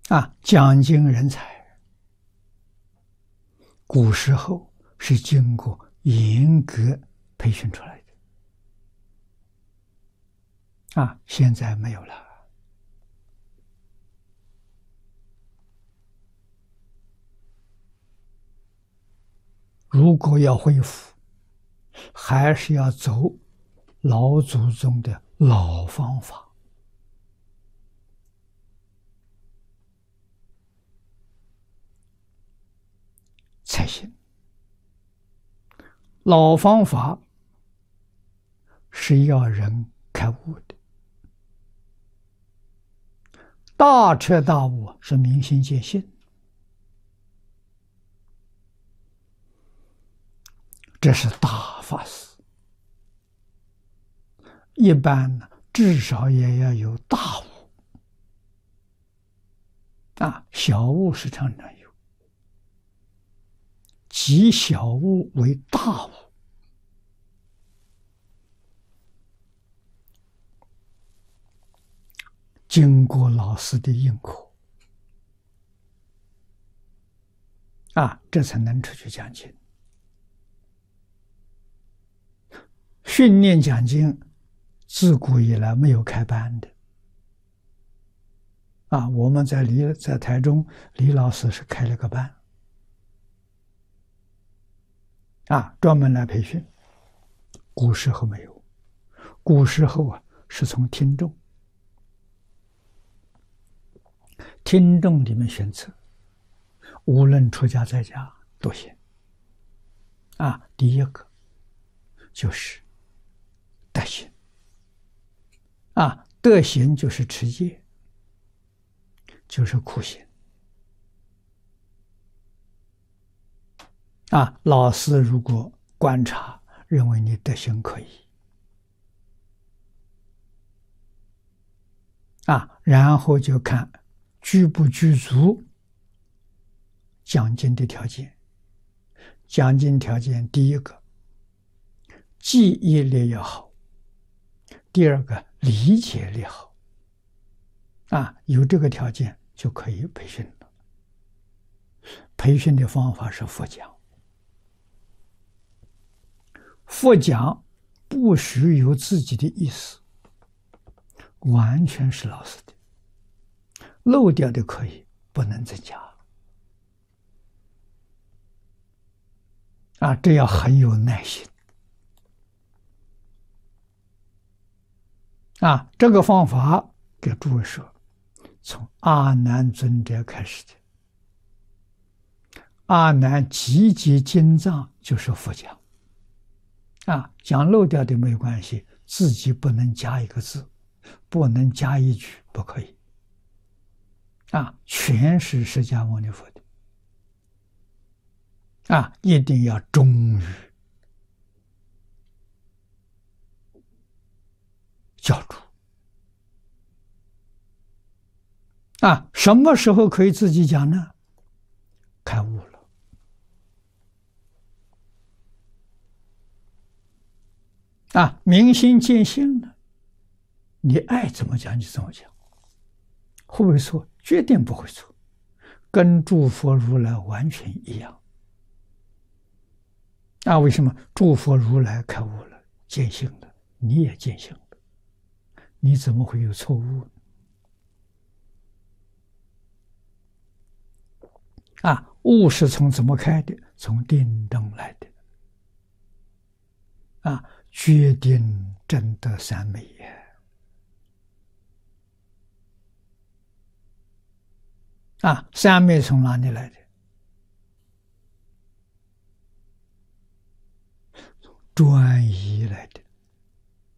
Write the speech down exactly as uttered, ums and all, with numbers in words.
啊，讲经人才，古时候是经过严格培训出来的，啊，现在没有了。如果要恢复，还是要走老祖宗的老方法才行。老方法是要人开悟的，大彻大悟是明心见性，这是大法师。一般呢，至少也要有大悟啊，小悟是常常有，即小悟为大悟。经过老师的印刻啊，这才能出去讲经。训练讲经自古以来没有开班的啊，我们在李在台中，李老师是开了个班啊，专门来培训。古时候没有，古时候啊是从听众听众里面选择，无论出家在家都行啊。第一个就是德行啊，德行就是持戒，就是苦行啊。老师如果观察认为你德行可以啊，然后就看具不具足讲经的条件。讲经条件，第一个记忆力要好，第二个理解力好啊，有这个条件就可以培训了。培训的方法是佛讲，佛讲不许有自己的意思，完全是老师的，漏掉的可以，不能增加啊，这要很有耐心啊。这个方法给诸位说，从阿难尊者开始的。阿难集结经藏就是佛讲啊，讲漏掉的没有关系，自己不能加一个字，不能加一句，不可以啊，全是释迦牟尼佛的啊，一定要忠于教主啊。什么时候可以自己讲呢？开悟了啊，明心见性了，你爱怎么讲就怎么讲，会不会错？决定不会错，跟诸佛如来完全一样啊。为什么？诸佛如来开悟了，见性了，你也见性了，你怎么会有错误啊？悟是从怎么开的？从定中来的啊，决定真得三昧也啊。三昧从哪里来的？专一来的